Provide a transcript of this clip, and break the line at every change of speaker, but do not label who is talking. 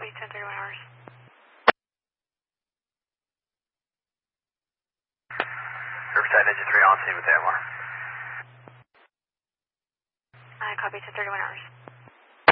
1031 hours.
Riverside Engine 3 on scene with AMR.
I copy 1031 hours.